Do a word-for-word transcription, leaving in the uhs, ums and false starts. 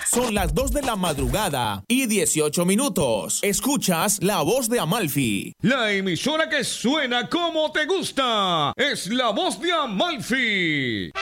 Son las dos de la madrugada y dieciocho minutos. Escuchas La Voz de Amalfi. La emisora que suena como te gusta es La Voz de Amalfi.